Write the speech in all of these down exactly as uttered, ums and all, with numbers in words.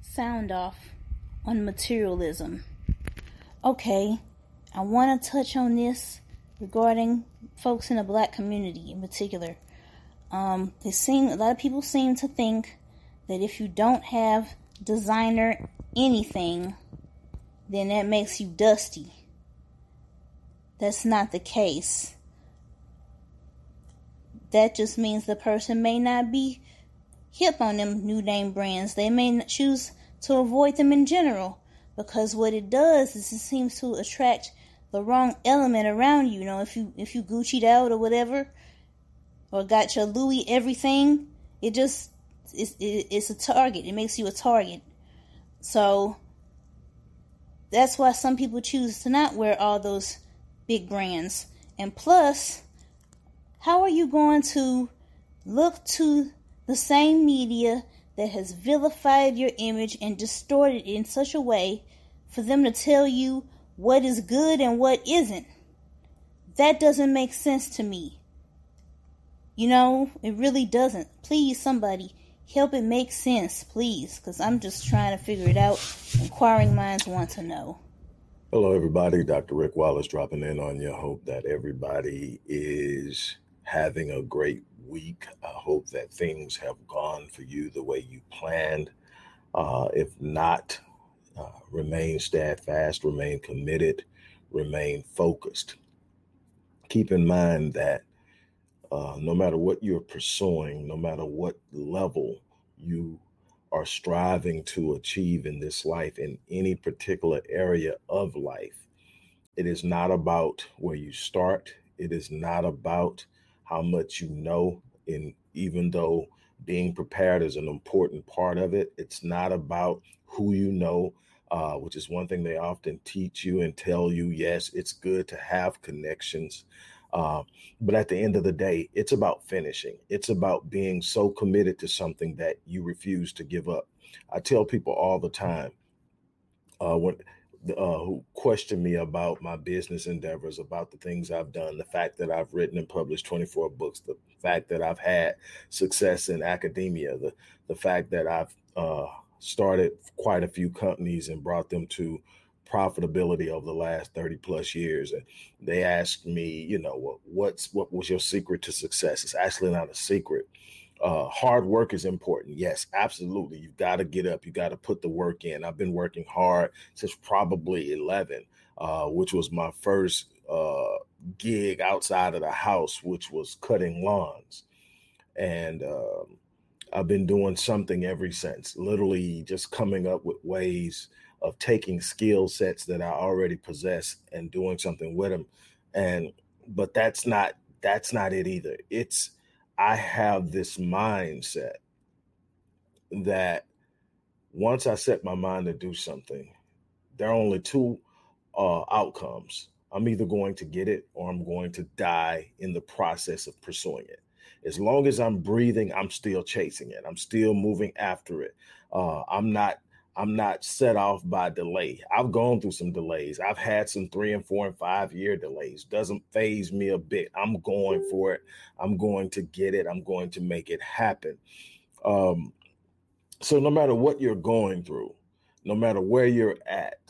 sound off on materialism. Okay, I want to touch on this regarding folks in the black community in particular. Um, they seem, a lot of people seem to think that if you don't have designer anything, then that makes you dusty. That's not the case. That just means the person may not be hip on them new name brands. They may choose to avoid them in general, because what it does is it seems to attract the wrong element around you. You know, if you if you Gucci'd out or whatever, or got your Louis everything, it just it's it, it's a target. It makes you a target. So that's why some people choose to not wear all those big brands. And plus, how are you going to look to the same media that has vilified your image and distorted it in such a way for them to tell you what is good and what isn't? That doesn't make sense to me. You know, it really doesn't. Please, somebody, help it make sense, please, because I'm just trying to figure it out. Inquiring minds want to know. Hello, everybody. Doctor Rick Wallace dropping in on you. Hope that everybody is having a great week. I hope that things have gone for you the way you planned. Uh, if not, uh, remain steadfast, remain committed, remain focused. Keep in mind that uh, no matter what you're pursuing, no matter what level you are striving to achieve in this life, in any particular area of life, it is not about where you start. It is not about how much you know. And even though being prepared is an important part of it, it's not about who you know, uh, which is one thing they often teach you and tell you. Yes, it's good to have connections. Uh, but at the end of the day, it's about finishing. It's about being so committed to something that you refuse to give up. I tell people all the time uh, when uh, who question me about my business endeavors, about the things I've done, the fact that I've written and published twenty-four books, the fact that I've had success in academia, the the fact that I've uh, started quite a few companies and brought them to profitability over the last thirty plus years. And they asked me, you know, what, what's, what was your secret to success? It's actually not a secret. Uh, hard work is important. Yes, absolutely. You've got to get up. You got to put the work in. I've been working hard since probably eleven, uh, which was my first uh, gig outside of the house, which was cutting lawns. And um, I've been doing something ever since, literally just coming up with ways of taking skill sets that I already possess and doing something with them. And, but that's not, that's not it either. It's, I have this mindset that once I set my mind to do something, there are only two uh, outcomes. I'm either going to get it or I'm going to die in the process of pursuing it. As long as I'm breathing, I'm still chasing it. I'm still moving after it. Uh, I'm not I'm not set off by delay. I've gone through some delays. I've had some three and four and five year delays. Doesn't faze me a bit. I'm going for it. I'm going to get it. I'm going to make it happen. Um, so no matter what you're going through, no matter where you're at,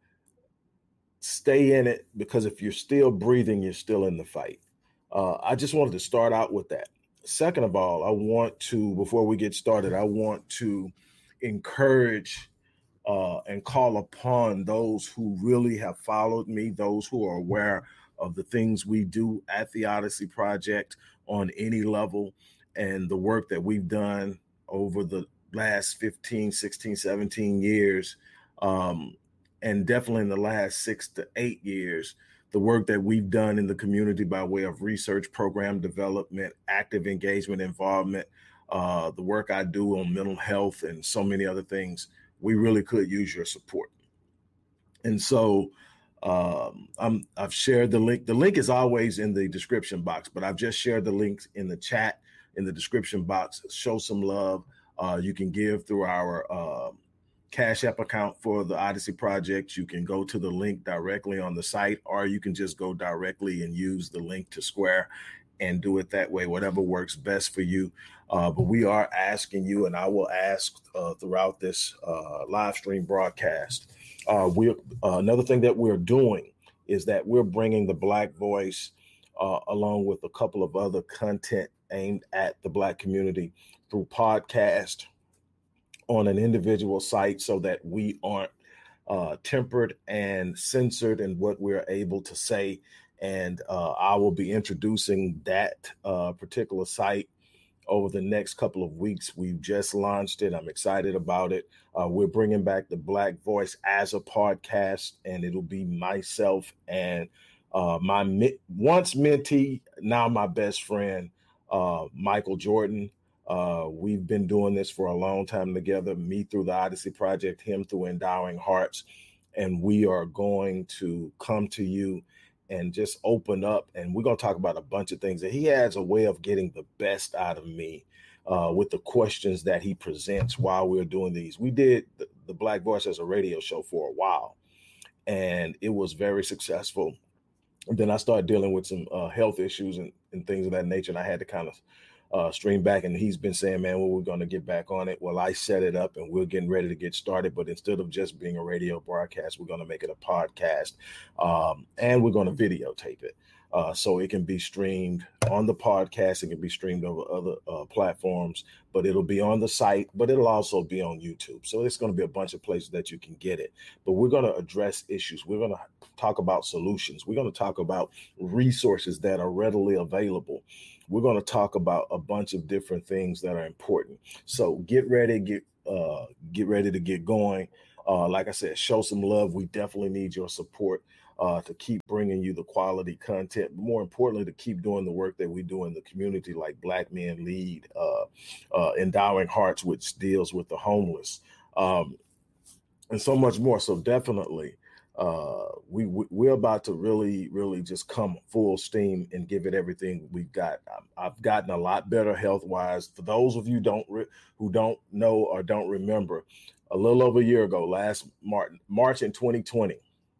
stay in it, because if you're still breathing, you're still in the fight. Uh, I just wanted to start out with that. Second of all, I want to, before we get started, I want to encourage Uh, and call upon those who really have followed me, those who are aware of the things we do at the Odyssey Project on any level, and the work that we've done over the last fifteen, sixteen, seventeen years, um, and definitely in the last six to eight years, the work that we've done in the community by way of research, program development, active engagement, involvement, uh, the work I do on mental health and so many other things. We really could use your support. And so um, I'm, I've shared the link. The link is always in the description box, but I've just shared the links in the chat, in the description box. Show some love. Uh, you can give through our uh, Cash App account for the Odyssey Project. You can go to the link directly on the site, or you can just go directly and use the link to Square. and do it that way, whatever works best for you. Uh, but we are asking you, and I will ask uh, throughout this uh, live stream broadcast. Uh, we uh, another thing that we're doing is that we're bringing the Black voice uh, along with a couple of other content aimed at the Black community through podcast on an individual site, so that we aren't uh, tempered and censored in what we're able to say. And uh, I will be introducing that uh, particular site over the next couple of weeks. We've just launched it. I'm excited about it. Uh, we're bringing back the Black voice as a podcast, and it'll be myself and uh, my mi- once mentee, now my best friend, uh, Michael Jordan. Uh, we've been doing this for a long time together, me through the Odyssey Project, him through Endowing Hearts. And we are going to come to you and just open up. And we're going to talk about a bunch of things. And he has a way of getting the best out of me uh, with the questions that he presents while we're doing these. We did the, the Black Voice as a radio show for a while, and it was very successful. And then I started dealing with some uh, health issues and, and things of that nature. And I had to kind of Uh, stream back, and he's been saying, man, well, we're going to get back on it. Well, I set it up and we're getting ready to get started. But instead of just being a radio broadcast, we're going to make it a podcast, um, and we're going to videotape it. Uh, so it can be streamed on the podcast. It can be streamed over other uh, platforms, but it'll be on the site, but it'll also be on YouTube. So it's going to be a bunch of places that you can get it. But we're going to address issues. We're going to talk about solutions. We're going to talk about resources that are readily available. We're going to talk about a bunch of different things that are important. So get ready, get uh, get ready to get going. Uh, like I said, show some love. We definitely need your support uh, to keep bringing you the quality content, but more importantly, to keep doing the work that we do in the community, like Black Men Lead, uh, uh, Endowing Hearts, which deals with the homeless, um, and so much more. So definitely, uh, we, we we're about to really, really just come full steam and give it everything we've got. I've gotten a lot better health wise. For those of you don't re- who don't know or don't remember, a little over a year ago, last March, March in twenty twenty,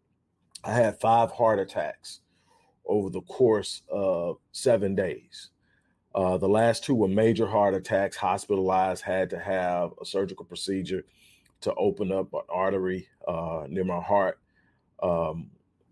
I had five heart attacks over the course of seven days. Uh, the last two were major heart attacks, hospitalized, had to have a surgical procedure to open up an artery uh, near my heart. Um,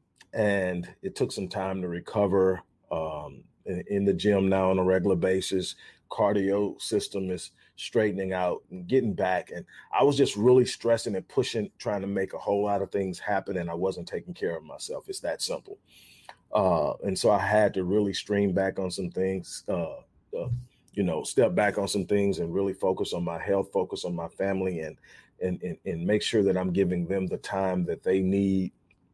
and it took some time to recover. Um, in, in the gym now on a regular basis, cardio system is straightening out and getting back. And I was just really stressing and pushing, trying to make a whole lot of things happen. And I wasn't taking care of myself. It's that simple. Uh, and so I had to really stream back on some things, uh, uh, you know, step back on some things and really focus on my health, focus on my family, and, and, and, and make sure that I'm giving them the time that they need.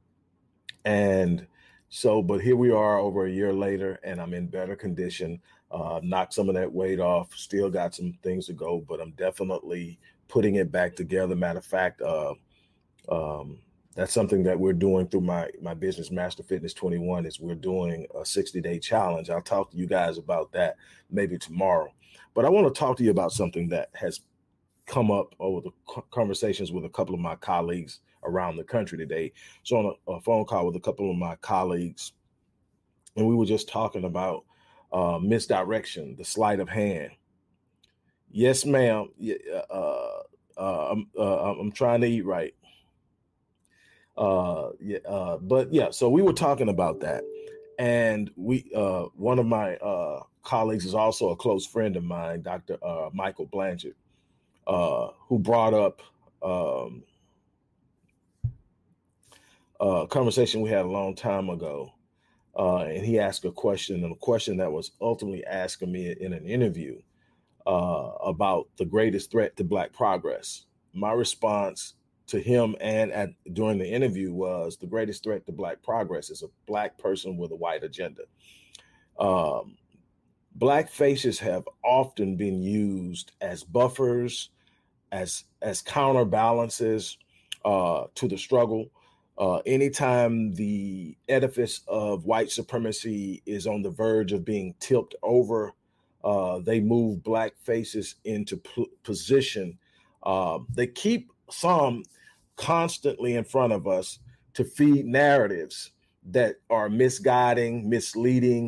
And so, but here we are over a year later, and I'm in better condition, uh, knocked some of that weight off, still got some things to go, but I'm definitely putting it back together. Matter of fact, uh, um, that's something that we're doing through my, my business, Master Fitness twenty-one, is we're doing a sixty day challenge. I'll talk to you guys about that maybe tomorrow, but I want to talk to you about something that has come up over the conversations with a couple of my colleagues around the country today. So on a, a phone call with a couple of my colleagues, and we were just talking about uh, misdirection, the sleight of hand. Yes, ma'am. Uh, uh, I'm, uh, I'm trying to eat right. Uh, yeah, uh, but yeah, so we were talking about that. And we, uh, one of my uh, colleagues is also a close friend of mine, Doctor Uh, Michael Blanchard, uh, who brought up um, a conversation we had a long time ago. Uh, and he asked a question, and a question that was ultimately asked of me in an interview uh, about the greatest threat to Black progress. My response to him and at, during the interview was, the greatest threat to Black progress is a Black person with a white agenda. Um, Black faces have often been used as buffers, as as counterbalances uh, to the struggle. Uh, anytime the edifice of white supremacy is on the verge of being tipped over, uh, they move Black faces into p- position. Uh, they keep some constantly in front of us to feed narratives that are misguiding, misleading,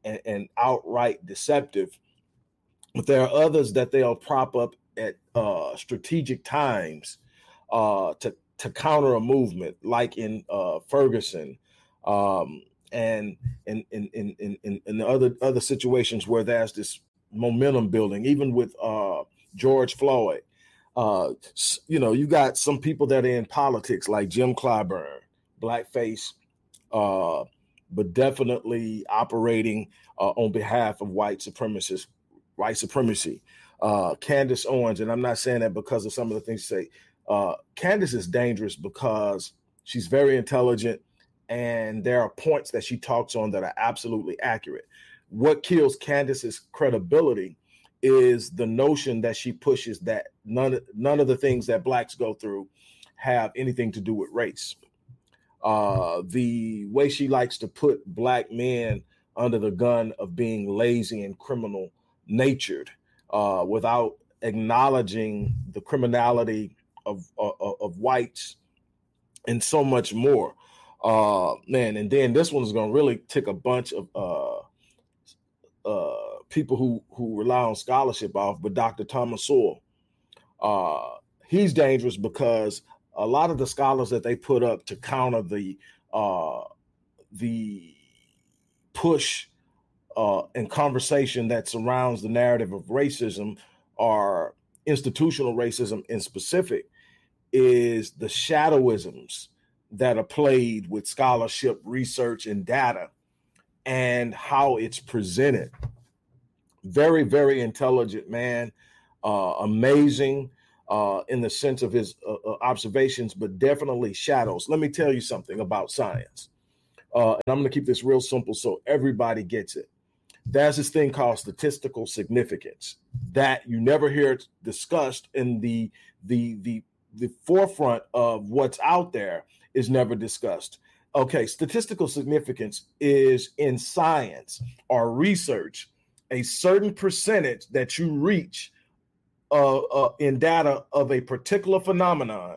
and, and outright deceptive. But there are others that they'll prop up at uh, strategic times uh, to to counter a movement, like in uh, Ferguson, um, and in in in in in the other other situations where there's this momentum building, even with uh, George Floyd. Uh, you know, you got some people that are in politics like Jim Clyburn, blackface, uh, but definitely operating uh, on behalf of white supremacists, white supremacy. Uh, Candace Owens, and I'm not saying that because of some of the things you say. Uh, Candace is dangerous because she's very intelligent, and there are points that she talks on that are absolutely accurate. What kills Candace's credibility is the notion that she pushes that none, none of the things that blacks go through have anything to do with race. Uh, the way she likes to put black men under the gun of being lazy and criminal natured uh, without acknowledging the criminality of, of, of whites and so much more. Uh, man, and then this one is going to really tick a bunch of uh, uh, people who, who rely on scholarship off, but Doctor Thomas Sowell, uh, he's dangerous because a lot of the scholars that they put up to counter the uh, the push uh, and conversation that surrounds the narrative of racism or institutional racism in specific is the shadowisms that are played with scholarship, research, and data and how it's presented. Very, very intelligent man, uh, amazing uh, in the sense of his uh, observations, but definitely shadows. Let me tell you something about science. Uh, and I'm going to keep this real simple so everybody gets it. There's this thing called statistical significance that you never hear discussed in the the the the forefront of what's out there is never discussed. Okay, statistical significance is in science or research a certain percentage that you reach uh, uh, in data of a particular phenomenon.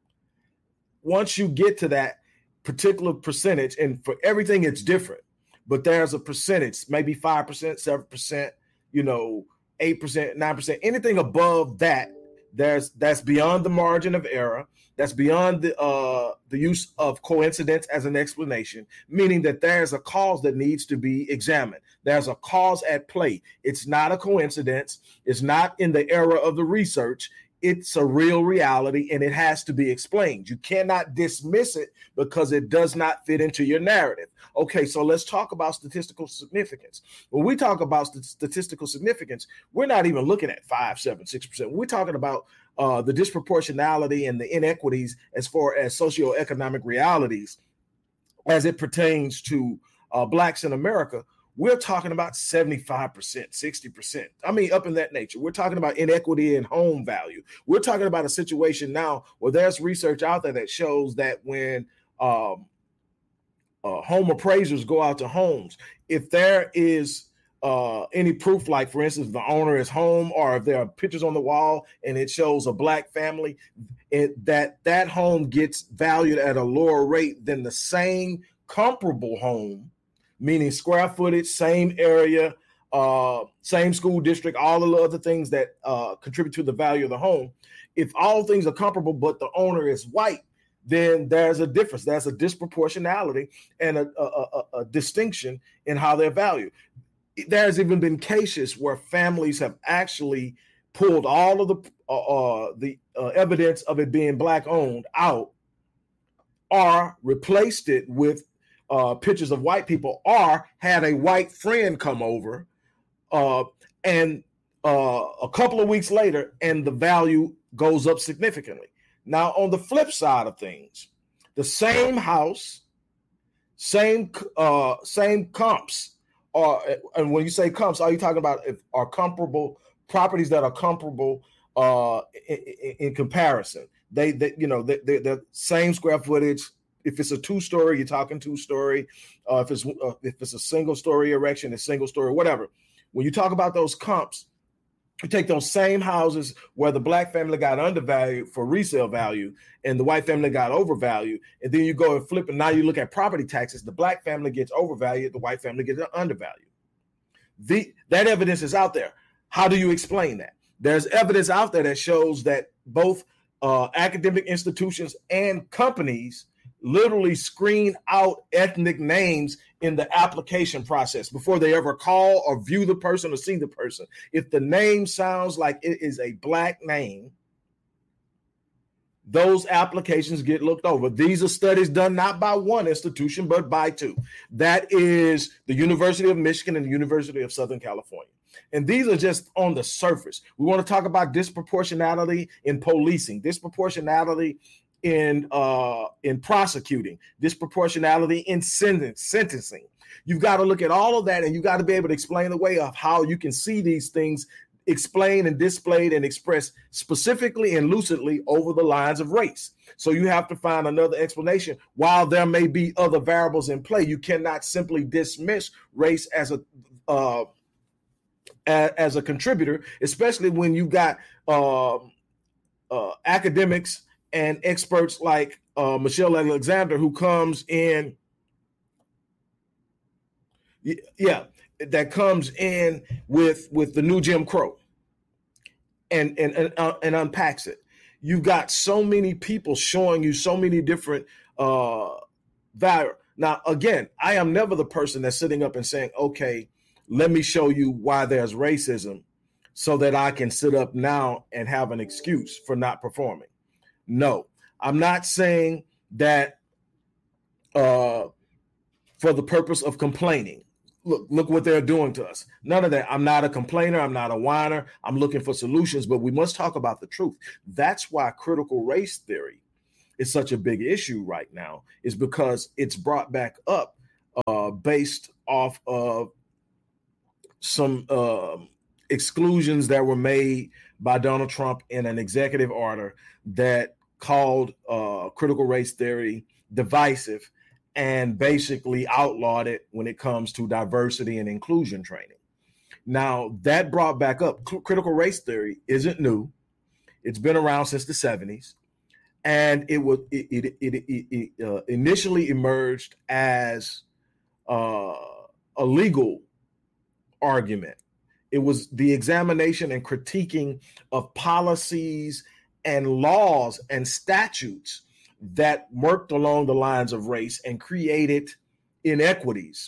Once you get to that particular percentage, and for everything it's different, but there's a percentage, maybe five percent, seven percent, you know, eight percent, nine percent, anything above that, there's that's beyond the margin of error. That's beyond the uh, the use of coincidence as an explanation, meaning that there's a cause that needs to be examined. There's a cause at play. It's not a coincidence. It's not in the era of the research. It's a real reality, and it has to be explained. You cannot dismiss it because it does not fit into your narrative. Okay, so let's talk about statistical significance. When we talk about st- statistical significance, we're not even looking at five, seven, six percent. We're talking about uh, the disproportionality and the inequities as far as socioeconomic realities as it pertains to uh, blacks in America. We're talking about seventy-five percent, sixty percent. I mean, up in that nature. We're talking about inequity in home value. We're talking about a situation now where there's research out there that shows that when um, uh, home appraisers go out to homes, if there is uh, any proof, like, for instance, the owner is home, or if there are pictures on the wall and it shows a black family, it, that that home gets valued at a lower rate than the same comparable home, meaning square footage, same area, uh, same school district, all the other things that uh, contribute to the value of the home. If all things are comparable, but the owner is white, then there's a difference. There's a disproportionality and a, a, a, a distinction in how they're valued. There's even been cases where families have actually pulled all of the uh, uh, the uh, evidence of it being black owned out, or replaced it with Uh, pictures of white people, or had a white friend come over uh, and uh, a couple of weeks later, and the value goes up significantly. Now, on the flip side of things, the same house, same uh, same comps, or and when you say comps, are you talking about if are comparable properties that are comparable uh, in, in, in comparison? They, they, you know, they, they're the same square footage. If it's a two-story, you're talking two-story. Uh, if it's uh, if it's a single-story erection, a single-story, whatever. When you talk about those comps, you take those same houses where the black family got undervalued for resale value and the white family got overvalued, and then you go and flip, and now you look at property taxes. The black family gets overvalued, the white family gets undervalued. The, that evidence is out there. How do you explain that? There's evidence out there that shows that both uh, academic institutions and companies literally screen out ethnic names in the application process before they ever call or view the person or see the person. If the name sounds like it is a black name, those applications get looked over. These are studies done not by one institution, but by two. That is the University of Michigan and the University of Southern California. And these are just on the surface. We want to talk about disproportionality in policing, disproportionality in uh, in prosecuting, disproportionality in sentence, sentencing. You've got to look at all of that, and you've got to be able to explain the way of how you can see these things explained and displayed and expressed specifically and lucidly over the lines of race. So you have to find another explanation. While there may be other variables in play, you cannot simply dismiss race as a uh, as a contributor, especially when you've got uh, uh, academics and experts like uh, Michelle Alexander, who comes in, yeah, that comes in with with the new Jim Crow and and and, uh, and unpacks it. You've got so many people showing you so many different uh, value. Now, again, I am never the person that's sitting up and saying, okay, let me show you why there's racism so that I can sit up now and have an excuse for not performing. No, I'm not saying that uh, for the purpose of complaining. Look, look what they're doing to us. None of that. I'm not a complainer. I'm not a whiner. I'm looking for solutions, but we must talk about the truth. That's why critical race theory is such a big issue right now, is because it's brought back up uh, based off of some uh, exclusions that were made by Donald Trump in an executive order that called uh, critical race theory divisive and basically outlawed it when it comes to diversity and inclusion training. Now, that brought back up c- critical race theory isn't new. It's been around since the seventies. And it was it, it, it, it, it uh, initially emerged as uh, a legal argument. It was the examination and critiquing of policies and laws and statutes that worked along the lines of race and created inequities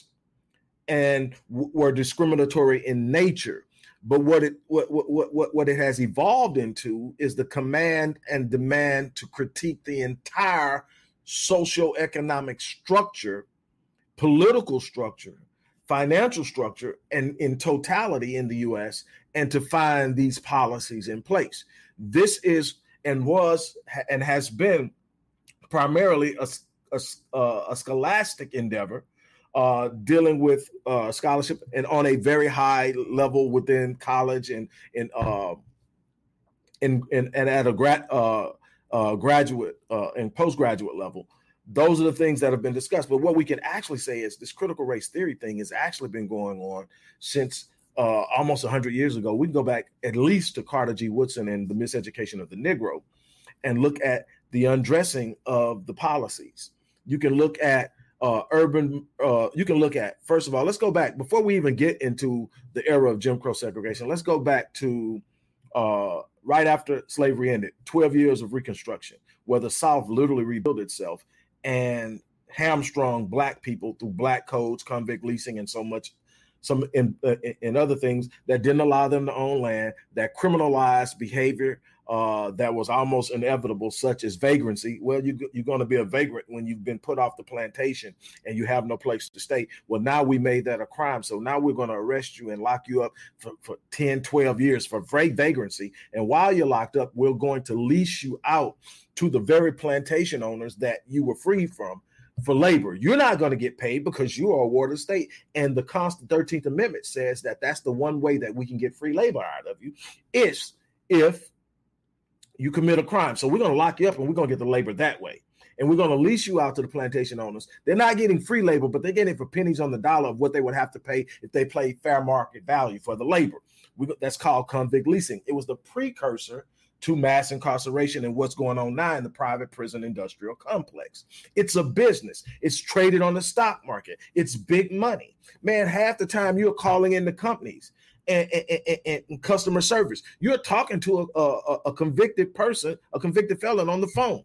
and w- were discriminatory in nature. But what it what, what what what it has evolved into is the command and demand to critique the entire socioeconomic structure, political structure, financial structure, and in totality in the U S, and to find these policies in place. This is and was and has been primarily a, a, a scholastic endeavor, uh, dealing with uh, scholarship and on a very high level within college and in uh, in, in and at a grad uh, uh, graduate uh, and postgraduate level. Those are the things that have been discussed. But what we can actually say is this critical race theory thing has actually been going on since uh, almost one hundred years ago. We can go back at least to Carter G. Woodson and the Miseducation of the Negro and look at the undressing of the policies. You can look at uh, urban, uh, you can look at, first of all, let's go back, before we even get into the era of Jim Crow segregation, let's go back to uh, right after slavery ended, twelve years of Reconstruction, where the South literally rebuilt itself and hamstrung Black people through black codes, convict leasing, and so much, some in, uh, in other things that didn't allow them to own land, that criminalized behavior uh, that was almost inevitable, such as vagrancy. Well, you, you're going to be a vagrant when you've been put off the plantation and you have no place to stay. Well, now we made that a crime. So now we're going to arrest you and lock you up for, for ten, twelve years for vagrancy. And while you're locked up, we're going to lease you out to the very plantation owners that you were freed from for labor. You're not going to get paid because you are a ward of the state. And the constant thirteenth Amendment says that that's the one way that we can get free labor out of you is if you commit a crime. So we're going to lock you up and we're going to get the labor that way. And we're going to lease you out to the plantation owners. They're not getting free labor, but they're getting it for pennies on the dollar of what they would have to pay if they paid fair market value for the labor. We, that's called convict leasing. It was the precursor to mass incarceration and what's going on now in the private prison industrial complex. It's a business. It's traded on the stock market. It's big money. Man, half the time you're calling in the companies and, and, and, and customer service. You're talking to a, a, a convicted person, a convicted felon on the phone.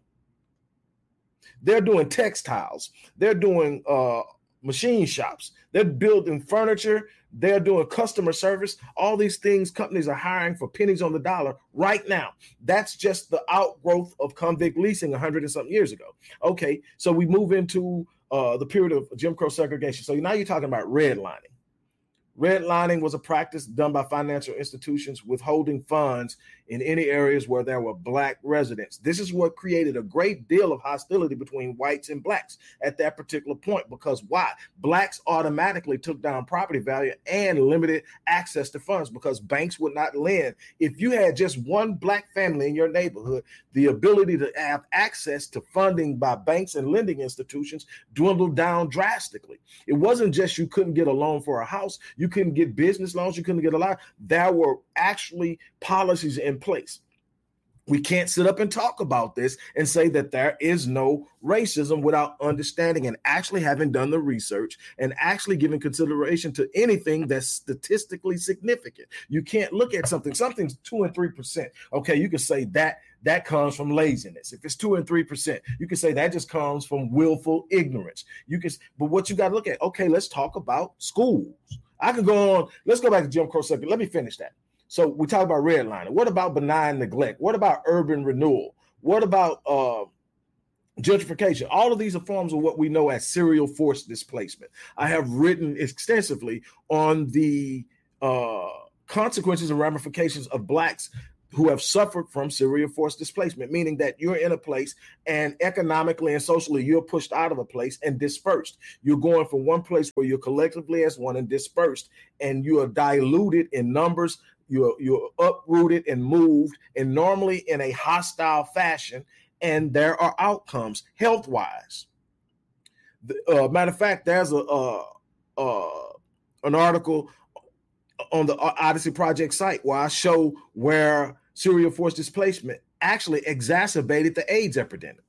They're doing textiles. They're doing uh, machine shops. They're building furniture. They're doing customer service. All these things companies are hiring for pennies on the dollar right now. That's just the outgrowth of convict leasing a hundred and something years ago. Okay, so we move into uh, the period of Jim Crow segregation. So now you're talking about redlining. Redlining was a practice done by financial institutions withholding funds in any areas where there were black residents. This is what created a great deal of hostility between whites and blacks at that particular point. Because why? Blacks automatically took down property value and limited access to funds because banks would not lend. If you had just one black family in your neighborhood, the ability to have access to funding by banks and lending institutions dwindled down drastically. It wasn't just you couldn't get a loan for a house. You couldn't get business loans. You couldn't get a lot. There were actually policies in place. We can't sit up and talk about this and say that there is no racism without understanding and actually having done the research and actually giving consideration to anything that's statistically significant. You can't look at something, something's two and three percent. Okay, you can say that that comes from laziness. If it's two and three percent, you can say that just comes from willful ignorance. You can, but what you got to look at, okay, let's talk about schools. I could go on. Let's go back to Jim Crow second. Let me finish that. So we talk about redlining. What about benign neglect? What about urban renewal? What about uh, gentrification? All of these are forms of what we know as serial forced displacement. I have written extensively on the uh, consequences and ramifications of blacks who have suffered from serial forced displacement, meaning that you're in a place and economically and socially you're pushed out of a place and dispersed. You're going from one place where you're collectively as one and dispersed, and you are diluted in numbers. You're, you're uprooted and moved, and normally in a hostile fashion, and there are outcomes health-wise. Uh, matter of fact, there's a uh, uh, an article on the Odyssey Project site where I show where serial forced displacement actually exacerbated the AIDS epidemic.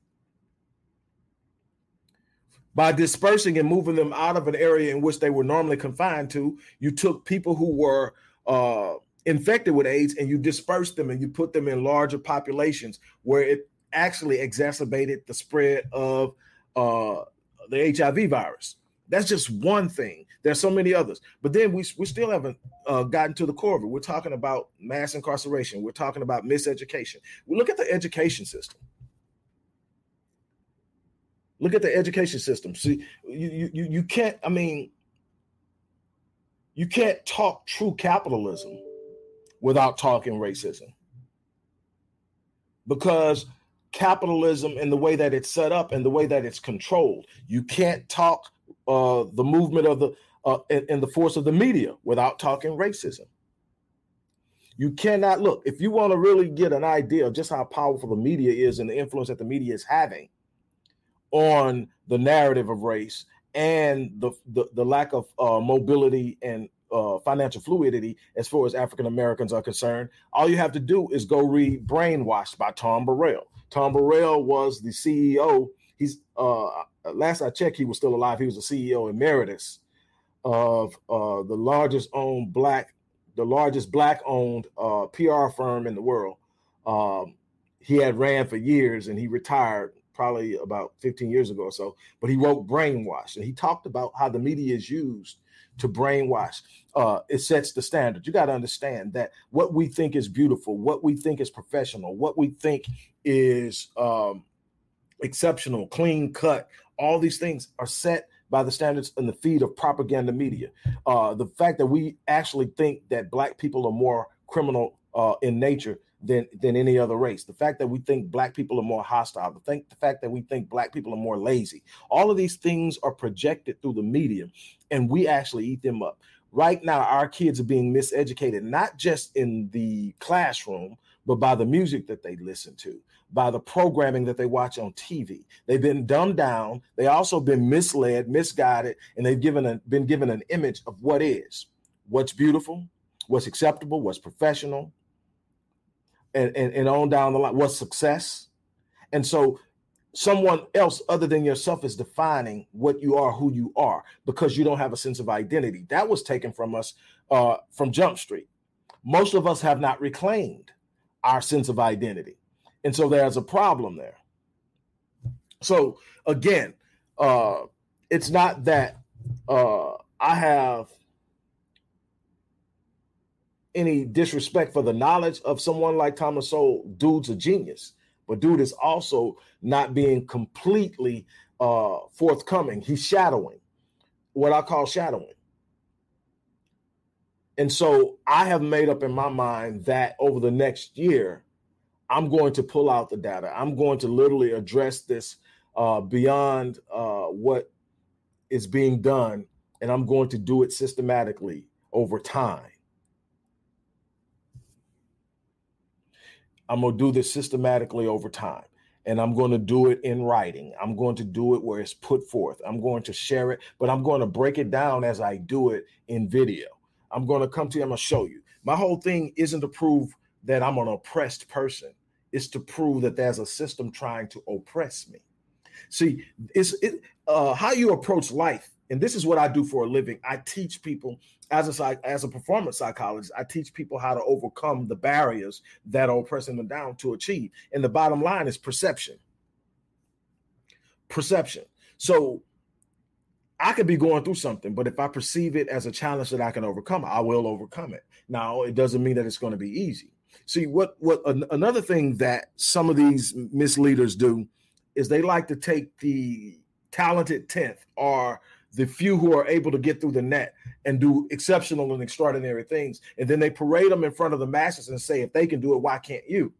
By dispersing and moving them out of an area in which they were normally confined to, you took people who were uh, infected with AIDS and you dispersed them and you put them in larger populations where it actually exacerbated the spread of uh, the H I V virus. That's just one thing. There's so many others. But then we, we still haven't uh, gotten to the core of it. We're talking about mass incarceration. We're talking about miseducation. We look at the education system. Look at the education system. See, you, you, you can't, I mean, you can't talk true capitalism without talking racism. Because capitalism and the way that it's set up and the way that it's controlled, you can't talk uh, the movement of the uh, and, and the force of the media without talking racism. You cannot look, if you want to really get an idea of just how powerful the media is and the influence that the media is having on the narrative of race and the the, the lack of uh, mobility and uh, financial fluidity as far as African Americans are concerned, all you have to do is go read Brainwashed by Tom Burrell. Tom Burrell was the C E O. He's uh, last I checked, he was still alive. He was the C E O emeritus of uh, the largest owned black, the largest black owned uh, P R firm in the world. Um, he had ran for years and he retired probably about fifteen years ago or so, but he wrote Brainwash and he talked about how the media is used to brainwash. Uh, it sets the standard. You got to understand that what we think is beautiful, what we think is professional, what we think is um, exceptional, clean cut, all these things are set by the standards and the feed of propaganda media. Uh, the fact that we actually think that black people are more criminal uh, in nature than than any other race. The fact that we think black people are more hostile. The, think, the fact that we think black people are more lazy. All of these things are projected through the media, and we actually eat them up. Right now, our kids are being miseducated, not just in the classroom, but by the music that they listen to, by the programming that they watch on T V. They've been dumbed down. They also been misled, misguided, and they've given a, been given an image of what is, what's beautiful, what's acceptable, what's professional. and, and, and on down the line. What's success? And so someone else other than yourself is defining what you are, who you are, because you don't have a sense of identity. That was taken from us uh, from Jump Street. Most of us have not reclaimed our sense of identity. And so there's a problem there. So again, uh, it's not that uh, I have any disrespect for the knowledge of someone like Thomas Sowell. Dude's a genius, but dude is also not being completely uh, forthcoming. He's shadowing, what I call shadowing. And so I have made up in my mind that over the next year, I'm going to pull out the data. I'm going to literally address this uh, beyond uh, what is being done, and I'm going to do it systematically over time. I'm going to do this systematically over time, and I'm going to do it in writing. I'm going to do it where it's put forth. I'm going to share it, but I'm going to break it down as I do it in video. I'm going to come to you. I'm going to show you. My whole thing isn't to prove that I'm an oppressed person. It's to prove that there's a system trying to oppress me. See, it's it, uh, how you approach life. And this is what I do for a living. I teach people as a as a performance psychologist. I teach people how to overcome the barriers that are oppressing them down to achieve. And the bottom line is perception. Perception. So I could be going through something, but if I perceive it as a challenge that I can overcome, I will overcome it. Now, it doesn't mean that it's going to be easy. See, what what an, another thing that some of these misleaders do is they like to take the talented tenth or the few who are able to get through the net and do exceptional and extraordinary things. And then they parade them in front of the masses and say, if they can do it, why can't you?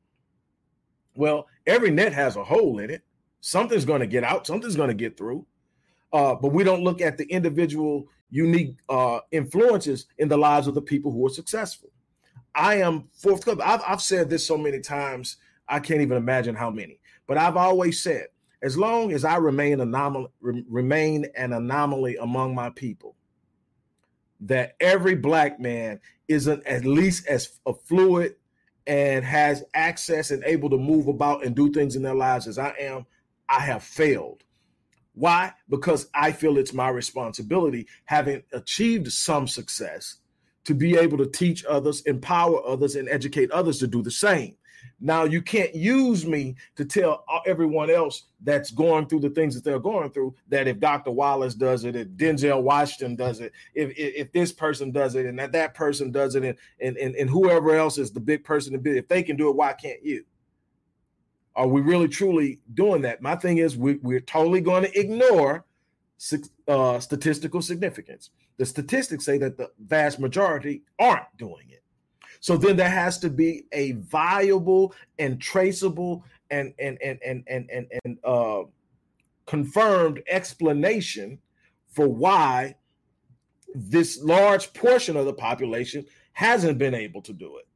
Well, every net has a hole in it. Something's going to get out. Something's going to get through. Uh, but we don't look at the individual unique uh, influences in the lives of the people who are successful. I am forthcoming. I've, I've said this so many times, I can't even imagine how many. But I've always said, as long as I remain anomaly, re- remain an anomaly among my people, that every black man isn't at least as fluid and has access and able to move about and do things in their lives as I am, I have failed. Why? Because I feel it's my responsibility, having achieved some success, to be able to teach others, empower others, and educate others to do the same. Now, you can't use me to tell everyone else that's going through the things that they're going through that if Doctor Wallace does it, if Denzel Washington does it, if if, if this person does it, and that, that person does it, and, and, and, and whoever else is the big person, if they can do it, why can't you? Are we really truly doing that? My thing is we, we're totally going to ignore uh, statistical significance. The statistics say that the vast majority aren't doing it. So then there has to be a viable and traceable and and and and and and, and uh, confirmed explanation for why this large portion of the population hasn't been able to do it.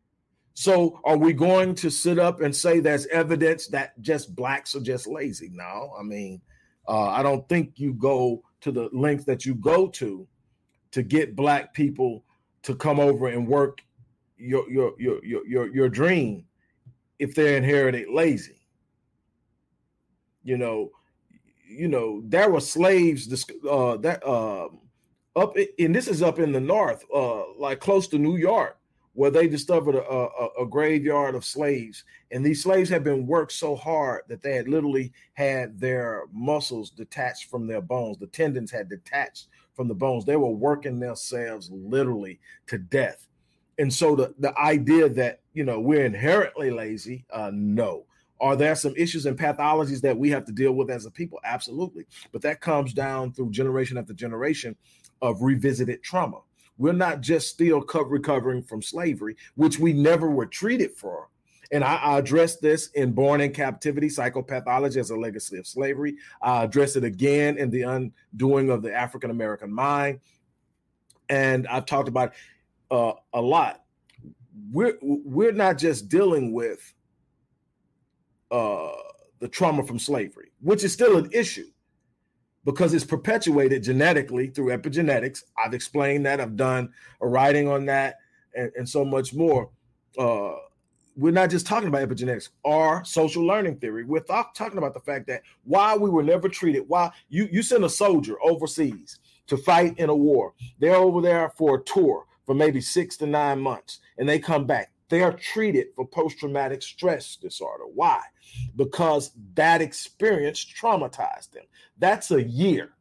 So are we going to sit up and say there's evidence that just blacks are just lazy? No, I mean, uh, I don't think you go to the length that you go to to get black people to come over and work your your your your your, your dream if they're inherited lazy. You know, you know, there were slaves uh, that uh, up and this is up in the north, uh, like close to New York, where they discovered a, a, a graveyard of slaves. And these slaves had been worked so hard that they had literally had their muscles detached from their bones. The tendons had detached from the bones. They were working themselves literally to death. And so the, the idea that, you know, we're inherently lazy, uh, no. Are there some issues and pathologies that we have to deal with as a people? Absolutely. But that comes down through generation after generation of revisited trauma. We're not just still co- recovering from slavery, which we never were treated for. And I, I address this in Born in Captivity, Psychopathology as a Legacy of Slavery. I address it again in The Undoing of the African-American Mind. And I've talked about uh, a lot. We're, we're not just dealing with uh, the trauma from slavery, which is still an issue, because it's perpetuated genetically through epigenetics. I've explained that. I've done a writing on that and, and so much more. Uh, we're not just talking about epigenetics or social learning theory. We're th- talking about the fact that while we were never treated, while you, you send a soldier overseas to fight in a war, they're over there for a tour for maybe six to nine months, and they come back. They are treated for post-traumatic stress disorder. Why? Because that experience traumatized them. That's a year.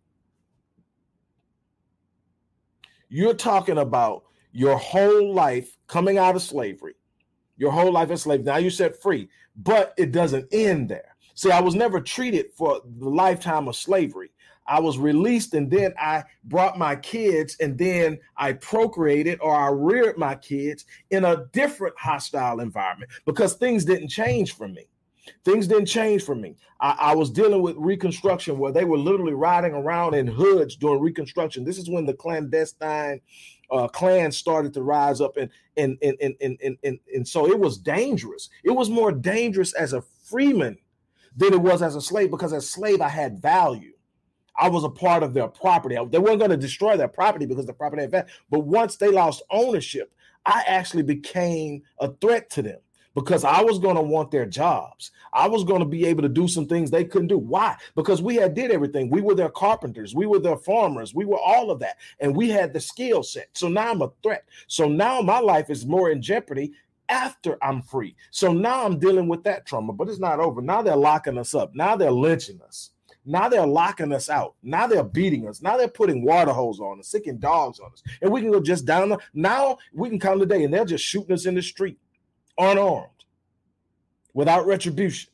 You're talking about your whole life coming out of slavery, your whole life as slave. Now you're set free, but it doesn't end there. See, I was never treated for the lifetime of slavery. I was released, and then I brought my kids, and then I procreated or I reared my kids in a different hostile environment because things didn't change for me. Things didn't change for me. I, I was dealing with Reconstruction where they were literally riding around in hoods during Reconstruction. This is when the clandestine uh, Klan started to rise up, and and, and, and, and, and, and, and so it was dangerous. It was more dangerous as a freeman than it was as a slave, because as a slave, I had value. I was a part of their property. They weren't going to destroy their property because the property had value. But once they lost ownership, I actually became a threat to them because I was going to want their jobs. I was going to be able to do some things they couldn't do. Why? Because we had did everything. We were their carpenters. We were their farmers. We were all of that. And we had the skill set. So now I'm a threat. So now my life is more in jeopardy after I'm free. So now I'm dealing with that trauma, but it's not over. Now they're locking us up. Now they're lynching us. Now they're locking us out. Now they're beating us. Now they're putting water hose on us, sicking dogs on us. And we can go just down. The, now we can come today and they're just shooting us in the street, unarmed, without retribution.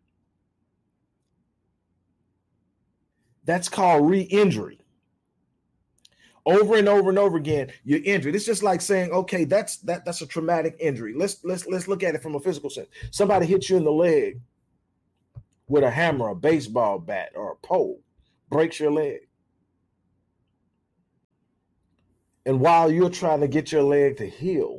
That's called re-injury. Over and over and over again, you're injured. It's just like saying, okay, that's that that's a traumatic injury. Let's let's let's look at it from a physical sense. Somebody hits you in the leg with a hammer, a baseball bat, or a pole, breaks your leg. And while you're trying to get your leg to heal,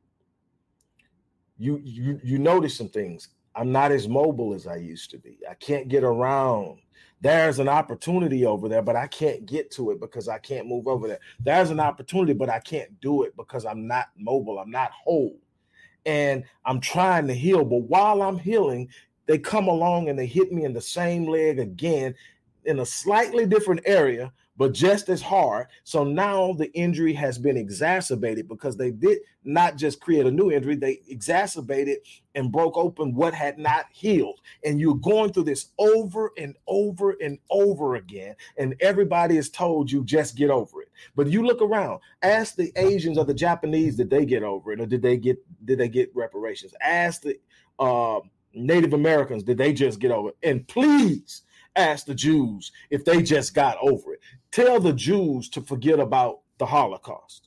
you you you notice some things. I'm not as mobile as I used to be. I can't get around. There's an opportunity over there, but I can't get to it because I can't move over there. There's an opportunity, but I can't do it because I'm not mobile. I'm not whole. And I'm trying to heal. But while I'm healing, they come along and they hit me in the same leg again in a slightly different area, but just as hard. So now the injury has been exacerbated because they did not just create a new injury, they exacerbated and broke open what had not healed. And you're going through this over and over and over again. And everybody is told you just get over it. But you look around, ask the Asians or the Japanese, did they get over it? Or did they get, did they get reparations? Ask the uh, Native Americans, did they just get over it? And please ask the Jews if they just got over it. Tell the Jews to forget about the Holocaust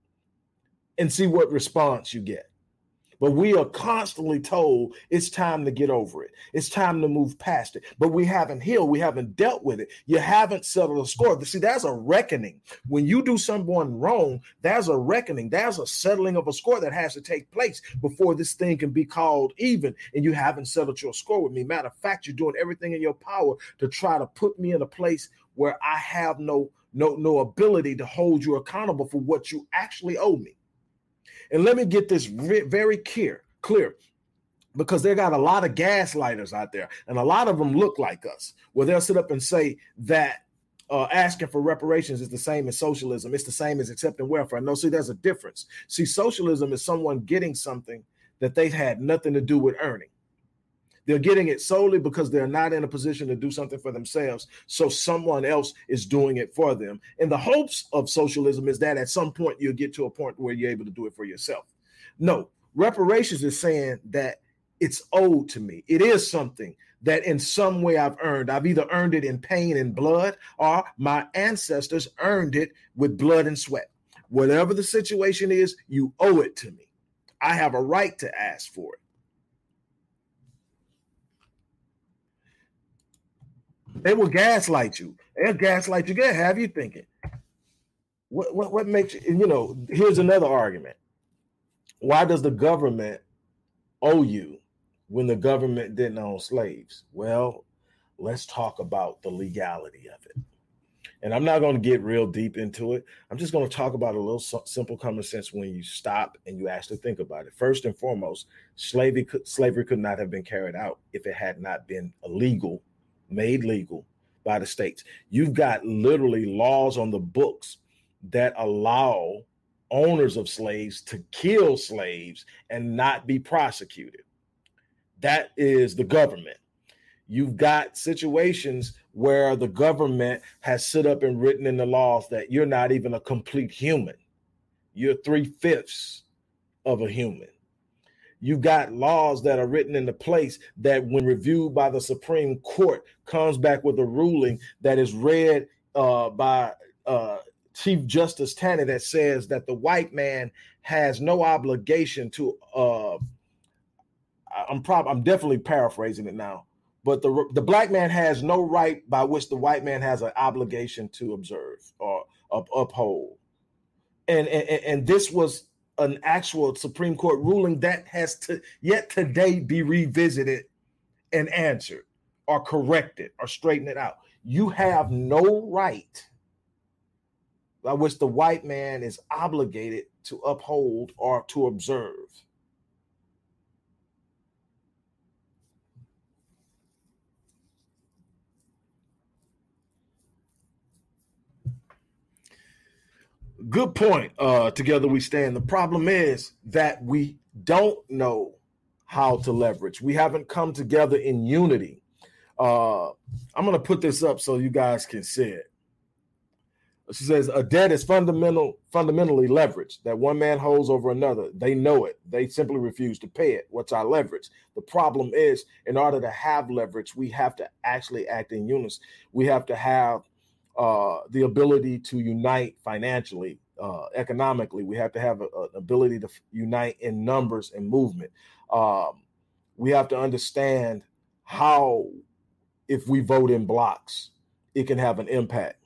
and see what response you get. But we are constantly told it's time to get over it. It's time to move past it. But we haven't healed. We haven't dealt with it. You haven't settled a score. See, there's a reckoning. When you do someone wrong, there's a reckoning. There's a settling of a score that has to take place before this thing can be called even. And you haven't settled your score with me. Matter of fact, you're doing everything in your power to try to put me in a place where I have no, no, no ability to hold you accountable for what you actually owe me. And let me get this very clear, clear, because they got a lot of gaslighters out there, and a lot of them look like us, where they'll sit up and say that uh, asking for reparations is the same as socialism. It's the same as accepting welfare. No, see, there's a difference. See, socialism is someone getting something that they've had nothing to do with earning. They're getting it solely because they're not in a position to do something for themselves. So someone else is doing it for them. And the hopes of socialism is that at some point you'll get to a point where you're able to do it for yourself. No, reparations is saying that it's owed to me. It is something that in some way I've earned. I've either earned it in pain and blood, or my ancestors earned it with blood and sweat. Whatever the situation is, you owe it to me. I have a right to ask for it. They will gaslight you. They'll gaslight you. They'll have you thinking. What, what, what makes you, you know, here's another argument. Why does the government owe you when the government didn't own slaves? Well, let's talk about the legality of it. And I'm not going to get real deep into it. I'm just going to talk about a little simple common sense when you stop and you actually think about it. First and foremost, slavery could, slavery could not have been carried out if it had not been illegal, made legal by the states. You've got literally laws on the books that allow owners of slaves to kill slaves and not be prosecuted. That is the government. You've got situations where the government has stood up and written in the laws that you're not even a complete human. You're three-fifths of a human. You've got laws that are written into place that when reviewed by the Supreme Court comes back with a ruling that is read uh, by uh, Chief Justice Taney that says that the white man has no obligation to, uh, I'm prob- I'm definitely paraphrasing it now, but the the black man has no right by which the white man has an obligation to observe or up, uphold. And, and, and this was an actual Supreme Court ruling that has to yet today be revisited and answered or corrected or straightened it out. You have no right by which the white man is obligated to uphold or to observe. Good point. Uh, together we stand. The problem is that we don't know how to leverage. We haven't come together in unity. Uh, I'm going to put this up so you guys can see it. She says a debt is fundamental, fundamentally leverage that one man holds over another. They know it. They simply refuse to pay it. What's our leverage? The problem is, in order to have leverage, we have to actually act in unison. We have to have uh, the ability to unite financially, uh, economically. We have to have an ability to f- unite in numbers and movement. Um, we have to understand how, if we vote in blocks, it can have an impact.